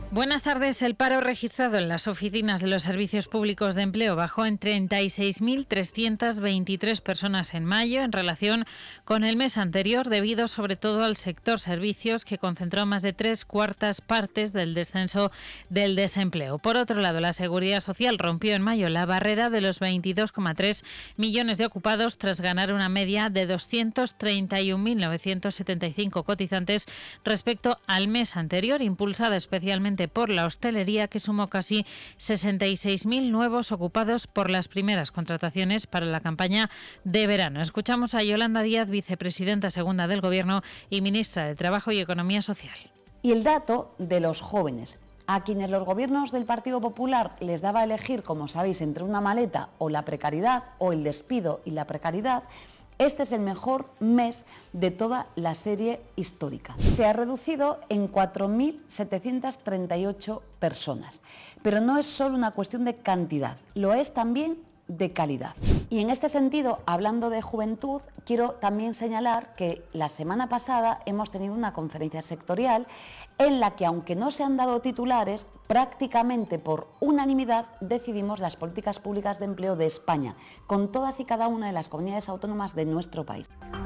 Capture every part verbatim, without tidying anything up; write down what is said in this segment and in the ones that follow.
Buenas tardes. El paro registrado en las oficinas de los servicios públicos de empleo bajó en treinta y seis mil trescientas veintitrés personas en mayo en relación con el mes anterior, debido sobre todo al sector servicios, que concentró más de tres cuartas partes del descenso del desempleo. Por otro lado, la Seguridad Social rompió en mayo la barrera de los veintidós coma tres millones de ocupados tras ganar una media de doscientos treinta y un mil novecientos setenta y cinco cotizantes respecto al mes anterior, impulsada especialmente por la hostelería, que sumó casi sesenta y seis mil nuevos ocupados por las primeras contrataciones para la campaña de verano. Escuchamos a Yolanda Díaz, vicepresidenta segunda del Gobierno y ministra de Trabajo y Economía Social. Y el dato de los jóvenes, a quienes los gobiernos del Partido Popular les daba a elegir, como sabéis, entre una maleta o la precariedad, o el despido y la precariedad, este es el mejor mes de toda la serie histórica. Se ha reducido en cuatro mil setecientas treinta y ocho personas, pero no es solo una cuestión de cantidad, lo es también de calidad. Y en este sentido, hablando de juventud, quiero también señalar que la semana pasada hemos tenido una conferencia sectorial en la que, aunque no se han dado titulares, prácticamente por unanimidad decidimos las políticas públicas de empleo de España, con todas y cada una de las comunidades autónomas de nuestro país.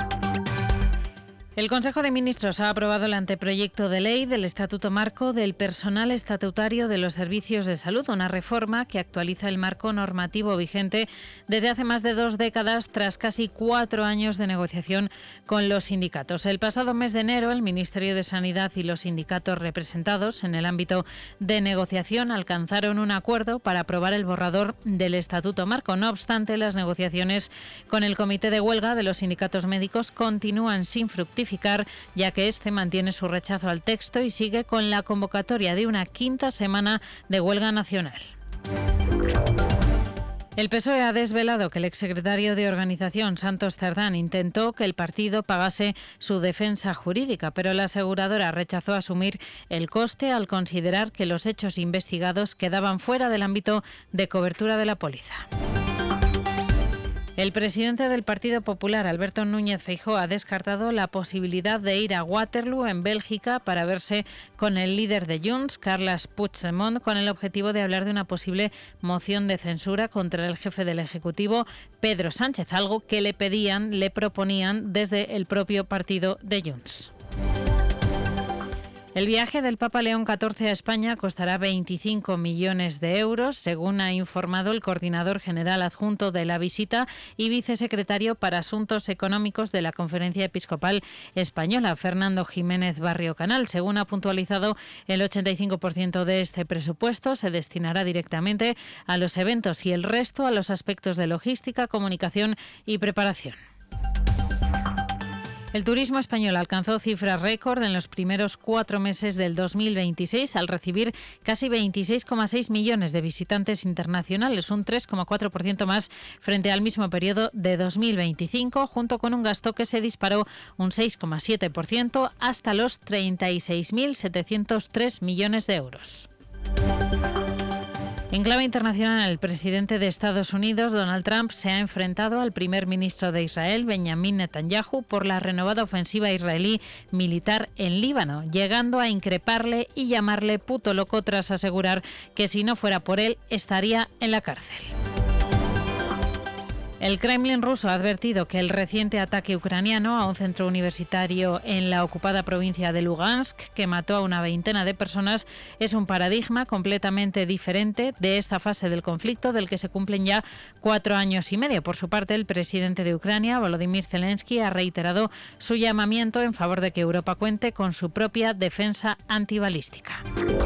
El Consejo de Ministros ha aprobado el anteproyecto de ley del Estatuto Marco del Personal Estatutario de los Servicios de Salud, una reforma que actualiza el marco normativo vigente desde hace más de dos décadas, tras casi cuatro años de negociación con los sindicatos. El pasado mes de enero, el Ministerio de Sanidad y los sindicatos representados en el ámbito de negociación alcanzaron un acuerdo para aprobar el borrador del Estatuto Marco. No obstante, las negociaciones con el Comité de Huelga de los sindicatos médicos continúan sin fructificar, ya que este mantiene su rechazo al texto y sigue con la convocatoria de una quinta semana de huelga nacional. El P S O E ha desvelado que el exsecretario de Organización, Santos Cerdán, intentó que el partido pagase su defensa jurídica, pero la aseguradora rechazó asumir el coste al considerar que los hechos investigados quedaban fuera del ámbito de cobertura de la póliza. El presidente del Partido Popular, Alberto Núñez Feijóo, ha descartado la posibilidad de ir a Waterloo, en Bélgica, para verse con el líder de Junts, Carles Puigdemont, con el objetivo de hablar de una posible moción de censura contra el jefe del Ejecutivo, Pedro Sánchez, algo que le pedían, le proponían desde el propio partido de Junts. El viaje del Papa León catorce a España costará veinticinco millones de euros, según ha informado el coordinador general adjunto de la visita y vicesecretario para Asuntos Económicos de la Conferencia Episcopal Española, Fernando Jiménez Barrio Canal. Según ha puntualizado, el ochenta y cinco por ciento de este presupuesto se destinará directamente a los eventos y el resto a los aspectos de logística, comunicación y preparación. El turismo español alcanzó cifras récord en los primeros cuatro meses del dos mil veintiséis, al recibir casi veintiséis coma seis millones de visitantes internacionales, un tres coma cuatro por ciento más frente al mismo periodo de dos mil veinticinco, junto con un gasto que se disparó un seis coma siete por ciento hasta los treinta y seis mil setecientos tres millones de euros. En clave internacional, el presidente de Estados Unidos, Donald Trump, se ha enfrentado al primer ministro de Israel, Benjamin Netanyahu, por la renovada ofensiva israelí militar en Líbano, llegando a increparle y llamarle puto loco tras asegurar que si no fuera por él estaría en la cárcel. El Kremlin ruso ha advertido que el reciente ataque ucraniano a un centro universitario en la ocupada provincia de Lugansk, que mató a una veintena de personas, es un paradigma completamente diferente de esta fase del conflicto, del que se cumplen ya cuatro años y medio. Por su parte, el presidente de Ucrania, Volodymyr Zelensky, ha reiterado su llamamiento en favor de que Europa cuente con su propia defensa antibalística.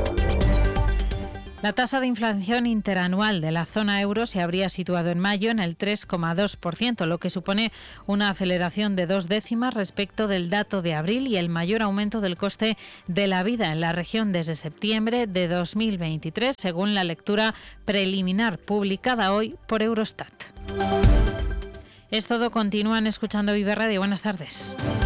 La tasa de inflación interanual de la zona euro se habría situado en mayo en el tres coma dos por ciento, lo que supone una aceleración de dos décimas respecto del dato de abril y el mayor aumento del coste de la vida en la región desde septiembre de dos mil veintitrés, según la lectura preliminar publicada hoy por Eurostat. Es todo, continúan escuchando Vive Radio. Buenas tardes.